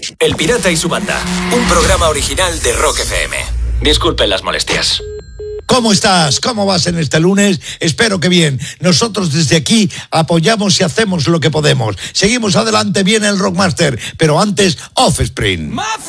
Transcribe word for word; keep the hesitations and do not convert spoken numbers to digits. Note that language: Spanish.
El Pirata y su banda, un programa original de Rock F M. Disculpen las molestias. ¿Cómo estás? ¿Cómo vas en este lunes? Espero que bien. Nosotros desde aquí apoyamos y hacemos lo que podemos. Seguimos adelante, viene el Rockmaster, pero antes Offspring.